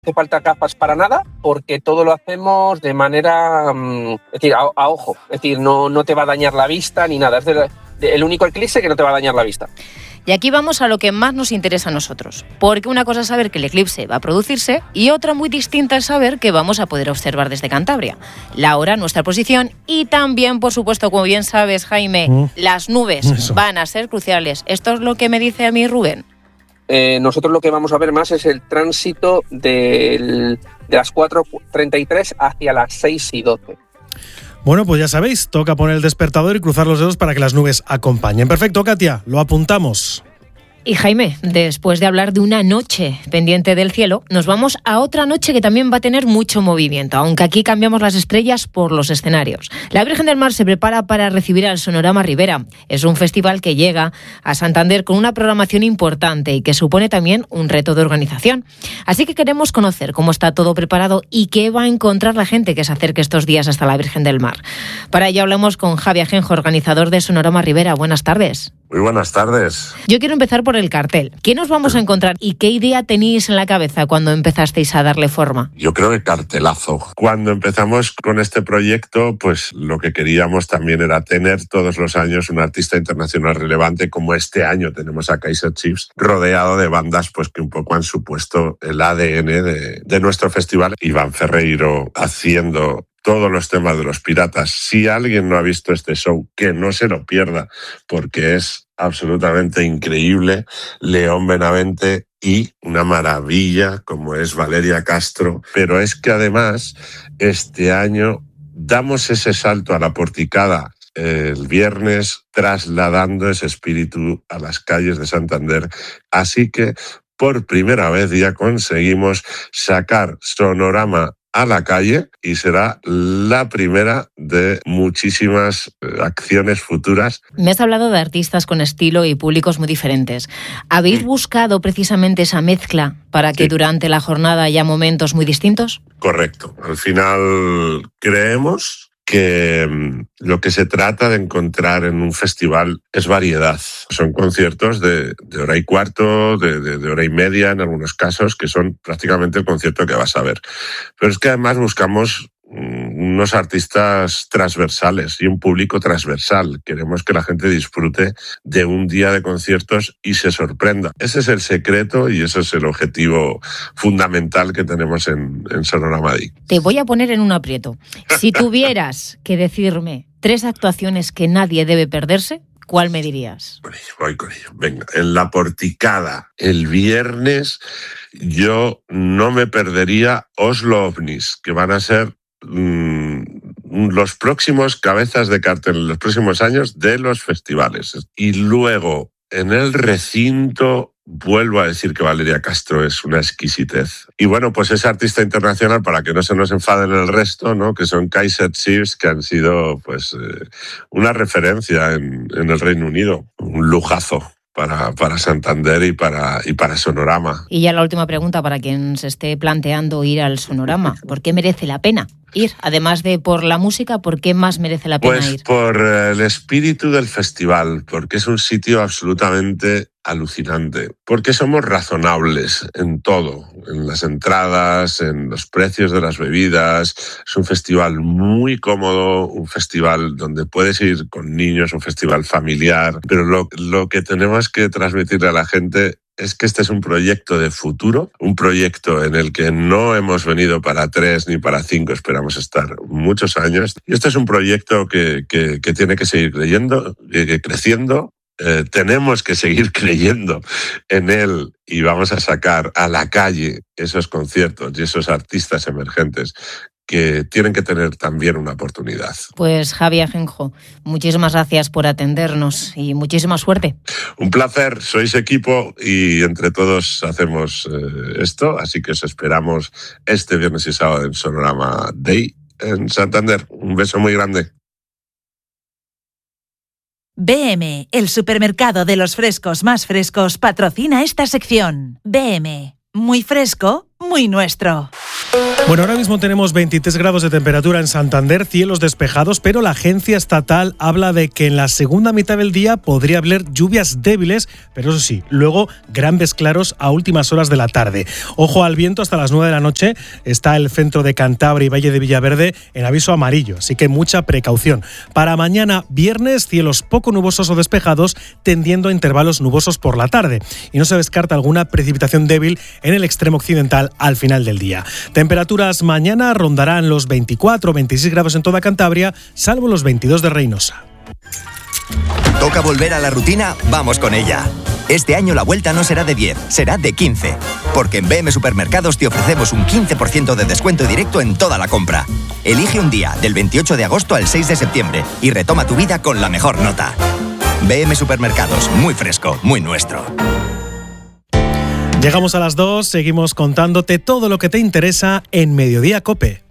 hace falta gafas para nada porque todo lo hacemos de manera, es decir, a ojo. Es decir, no te va a dañar la vista ni nada. Es el único eclipse que no te va a dañar la vista. Y aquí vamos a lo que más nos interesa a nosotros, porque una cosa es saber que el eclipse va a producirse y otra muy distinta es saber que vamos a poder observar desde Cantabria. La hora, nuestra posición y también, por supuesto, como bien sabes, Jaime, las nubes van a ser cruciales. Esto es lo que me dice a mí Rubén. Nosotros lo que vamos a ver más es el tránsito de las 4:33 hacia las 6:12. Bueno, pues ya sabéis, toca poner el despertador y cruzar los dedos para que las nubes acompañen. Perfecto, Katia, lo apuntamos. Y Jaime, después de hablar de una noche pendiente del cielo, nos vamos a otra noche que también va a tener mucho movimiento, aunque aquí cambiamos las estrellas por los escenarios. La Virgen del Mar se prepara para recibir al Sonorama Ribera. Es un festival que llega a Santander con una programación importante y que supone también un reto de organización. Así que queremos conocer cómo está todo preparado y qué va a encontrar la gente que se acerque estos días hasta la Virgen del Mar. Para ello hablamos con Javi Ajenjo, organizador de Sonorama Ribera. Buenas tardes. Muy buenas tardes. Yo quiero empezar por el cartel. ¿Qué nos vamos a encontrar y qué idea teníais en la cabeza cuando empezasteis a darle forma? Yo creo que cartelazo. Cuando empezamos con este proyecto, pues lo que queríamos también era tener todos los años un artista internacional relevante, como este año tenemos a Kaiser Chiefs, rodeado de bandas pues que un poco han supuesto el ADN de nuestro festival. Iván Ferreiro haciendo todos los temas de los Piratas. Si alguien no ha visto este show, que no se lo pierda, porque es absolutamente increíble. León Benavente y una maravilla como es Valeria Castro. Pero es que además este año damos ese salto a la porticada el viernes, trasladando ese espíritu a las calles de Santander. Así que por primera vez ya conseguimos sacar Sonorama a la calle y será la primera de muchísimas acciones futuras. Me has hablado de artistas con estilo y públicos muy diferentes. ¿Habéis buscado precisamente esa mezcla para que durante la jornada haya momentos muy distintos? Correcto. Al final creemos que lo que se trata de encontrar en un festival es variedad. Son conciertos de hora y cuarto, de hora y media en algunos casos, que son prácticamente el concierto que vas a ver. Pero es que además buscamos unos artistas transversales y un público transversal. Queremos que la gente disfrute de un día de conciertos y se sorprenda. Ese es el secreto y ese es el objetivo fundamental que tenemos en Sonorama Day. Te voy a poner en un aprieto. Si tuvieras que decirme 3 actuaciones que nadie debe perderse, ¿cuál me dirías? Voy con ello. Venga, en la porticada, el viernes, yo no me perdería Oslo OVNIs, que van a ser los próximos cabezas de cartel en los próximos años de los festivales. Y luego, en el recinto, vuelvo a decir que Valeria Castro es una exquisitez. Y bueno, pues ese artista internacional, para que no se nos enfaden el resto, ¿no? Que son Kaiser Chiefs, que han sido pues una referencia en el Reino Unido. Un lujazo para Santander y para Sonorama. Y ya la última pregunta para quien se esté planteando ir al Sonorama. ¿Por qué merece la pena ir? Además de por la música, ¿por qué más merece la pena ir? Pues por el espíritu del festival, porque es un sitio absolutamente alucinante, porque somos razonables en todo, en las entradas, en los precios de las bebidas. Es un festival muy cómodo, un festival donde puedes ir con niños, un festival familiar, pero lo que tenemos que transmitirle a la gente es que este es un proyecto de futuro, un proyecto en el que no hemos venido para 3 ni para 5, esperamos estar muchos años. Y este es un proyecto que tiene que seguir creciendo. Tenemos que seguir creyendo en él y vamos a sacar a la calle esos conciertos y esos artistas emergentes que tienen que tener también una oportunidad. Pues Javi Ajenjo, muchísimas gracias por atendernos y muchísima suerte. Un placer, sois equipo y entre todos hacemos esto, así que os esperamos este viernes y sábado en Sonorama Day en Santander. Un beso muy grande. BM, el supermercado de los frescos más frescos, patrocina esta sección. BM, muy fresco, muy nuestro. Bueno, ahora mismo tenemos 23 grados de temperatura en Santander, cielos despejados, pero la agencia estatal habla de que en la segunda mitad del día podría haber lluvias débiles, pero eso sí, luego grandes claros a últimas horas de la tarde. Ojo al viento, hasta las 9 de la noche está el centro de Cantabria y Valle de Villaverde en aviso amarillo, así que mucha precaución. Para mañana, viernes, cielos poco nubosos o despejados, tendiendo a intervalos nubosos por la tarde. Y no se descarta alguna precipitación débil en el extremo occidental al final del día. Temperaturas mañana rondarán los 24 o 26 grados en toda Cantabria, salvo los 22 de Reynosa. ¿Toca volver a la rutina? Vamos con ella. Este año la vuelta no será de 10, será de 15. Porque en BM Supermercados te ofrecemos un 15% de descuento directo en toda la compra. Elige un día, del 28 de agosto al 6 de septiembre, y retoma tu vida con la mejor nota. BM Supermercados, muy fresco, muy nuestro. Llegamos a las 2, seguimos contándote todo lo que te interesa en Mediodía COPE.